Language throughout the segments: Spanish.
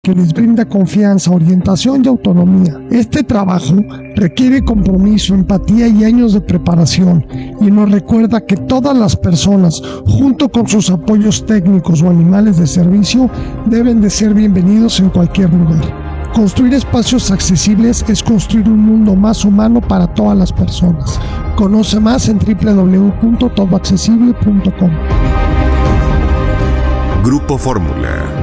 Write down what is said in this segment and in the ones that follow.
que les brinda confianza, orientación y autonomía. Este trabajo requiere compromiso, empatía y años de preparación, y nos recuerda que todas las personas, junto con sus apoyos técnicos o animales de servicio, deben de ser bienvenidos en cualquier lugar. Construir espacios accesibles es construir un mundo más humano para todas las personas. Conoce más en www.todoaccesible.com. Grupo Fórmula.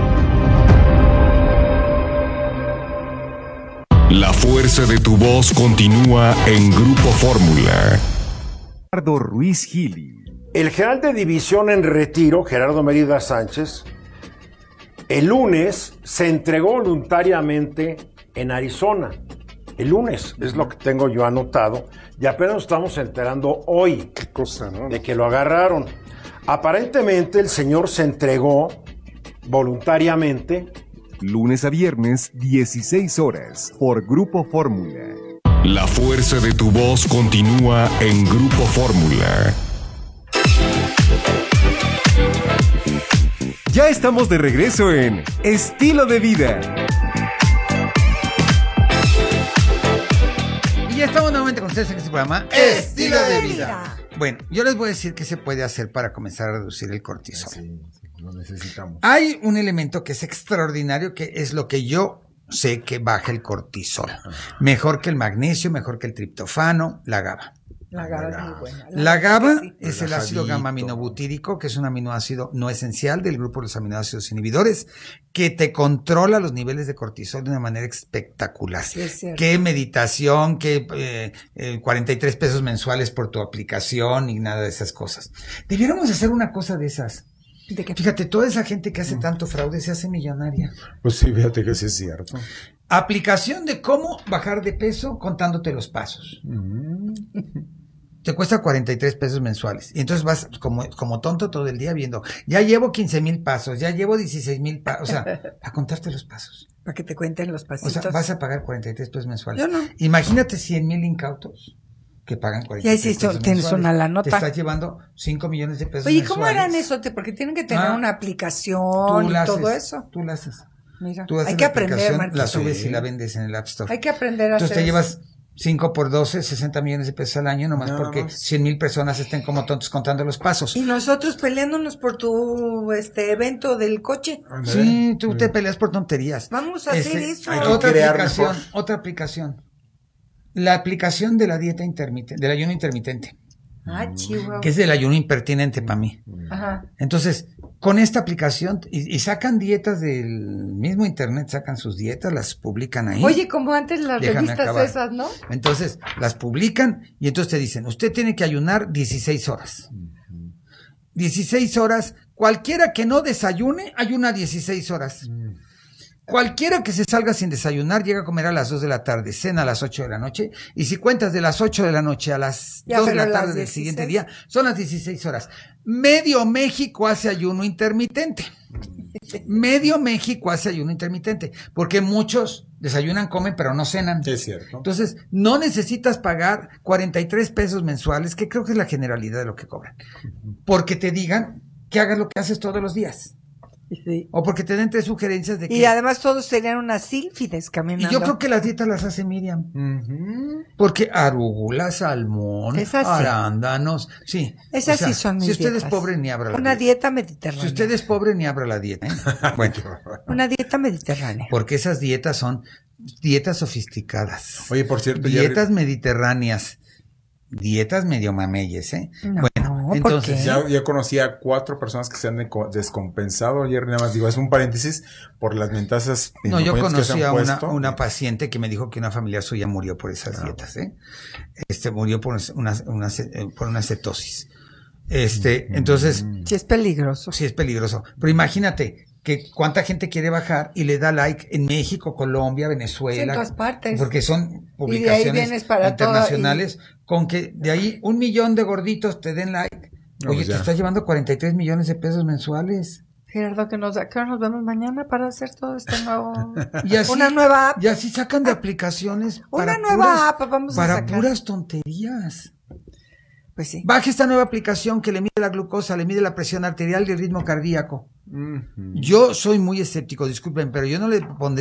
La fuerza de tu voz continúa en Grupo Fórmula. Gerardo Ruiz Gili. El general de división en retiro, Gerardo Mérida Sánchez, el lunes se entregó voluntariamente en Arizona. El lunes, es lo que tengo yo anotado, y apenas nos estamos enterando hoy. Qué cosa, ¿no? De que lo agarraron. Aparentemente el señor se entregó voluntariamente. Lunes a viernes, 16 horas, por Grupo Fórmula. La fuerza de tu voz continúa en Grupo Fórmula. Ya estamos de regreso en Estilo de Vida. Y ya estamos nuevamente con ustedes en este programa Estilo de Vida. Bueno, yo les voy a decir qué se puede hacer para comenzar a reducir el cortisol. Sí, lo necesitamos. Hay un elemento que es extraordinario, que es lo que yo sé que baja el cortisol. Mejor que el magnesio, mejor que el triptofano, la GABA. La GABA es muy buena. La GABA sí. es el ácido gamma-aminobutírico, que es un aminoácido no esencial del grupo de los aminoácidos inhibidores, que te controla los niveles de cortisol de una manera espectacular. Sí, es cierto. Qué meditación, qué 43 pesos mensuales por tu aplicación y nada de esas cosas. Debiéramos hacer una cosa de esas. ¿De qué? Fíjate, toda esa gente que hace tanto fraude se hace millonaria. Pues sí, fíjate que sí es cierto. Aplicación de cómo bajar de peso contándote los pasos. Te cuesta 43 pesos mensuales. Y entonces vas como tonto todo el día viendo, ya llevo 15,000 pasos, ya llevo 16,000 pasos. O sea, a contarte los pasos. Para que te cuenten los O pasitos. sea, vas a pagar 43 pesos mensuales. Yo no. Imagínate 100,000 incautos que pagan 43 Y ahí sí pesos tienes mensuales. una la nota. Te estás llevando 5 millones de pesos Oye, mensuales. ¿cómo harán eso? Porque tienen que tener una aplicación y todo eso. Tú la haces. Mira, Tú haces hay que la aprender, aplicación, Marquito. la subes y la vendes en el App Store. Hay que aprender a Entonces hacer te eso. llevas 5 por 12, 60 millones de pesos al año, nomás porque 100,000 personas estén como tontos contando los pasos. Y nosotros peleándonos por tu evento del coche. Sí, tú te peleas por tonterías. Vamos a hacer eso. hay que Otra crear aplicación, mejor. otra aplicación. La aplicación de la dieta intermitente, del ayuno intermitente, Ah, chihuahua. que es del ayuno impertinente para mí. Ajá. Entonces, con esta aplicación, y sacan dietas del mismo internet, sacan sus dietas, las publican ahí. Oye, como antes las Déjame revistas acabar. esas, ¿no? Entonces, las publican y entonces te dicen, usted tiene que ayunar 16 horas. 16 horas, cualquiera que no desayune, ayuna 16 horas. Cualquiera que se salga sin desayunar llega a comer a las 2 de la tarde, cena a las 8 de la noche, y si cuentas de las 8 de la noche a las Ya, 2 de pero la tarde las del 16. siguiente día, son las 16 horas. Medio México hace ayuno intermitente. Medio México hace ayuno intermitente, porque muchos desayunan, comen, pero no cenan. Sí, es cierto. Entonces, no necesitas pagar 43 pesos mensuales, que creo que es la generalidad de lo que cobran, porque te digan que hagas lo que haces todos los días. Sí. O porque te den 3 sugerencias de que... Y además todos serían unas sílfides Y caminando. yo creo que las dietas las hace Miriam. Porque arugula, salmón, Esas sí. arándanos, sí. Esas sí son mis Si usted es dietas. pobre, ni abra la Una dieta. dieta mediterránea. Si usted es pobre, ni abra la dieta. ¿eh? Bueno, Una dieta mediterránea. porque esas dietas son dietas sofisticadas. Oye, por cierto, Dietas mediterráneas. Dietas medio mameyes, ¿eh? No, bueno, ¿por entonces... qué? ya conocí a 4 personas que se han descompensado ayer, nada más digo, es un paréntesis por las mentasas. No, yo que se conocí han a puesto. una paciente que me dijo que una familiar suya murió por esas dietas, ¿eh? Murió por una cetosis. Entonces, Sí, es peligroso. sí es peligroso. Pero imagínate que cuánta gente quiere bajar y le da like en México, Colombia, Venezuela. Sí, en todas partes. Porque son Y de ahí publicaciones vienes para internacionales, con que de ahí 1 millón de gorditos te den like. No, Oye, pues te ya. estás llevando 43 millones de pesos mensuales. Gerardo, ¿a qué hora nos vemos mañana para hacer todo este nuevo... Y así, Una nueva app. Y así sacan de aplicaciones Una para nueva app vamos a para sacar. puras tonterías. Pues sí. Baje esta nueva aplicación que le mide la glucosa, le mide la presión arterial y el ritmo cardíaco. Yo soy muy escéptico, disculpen, pero yo no le pondré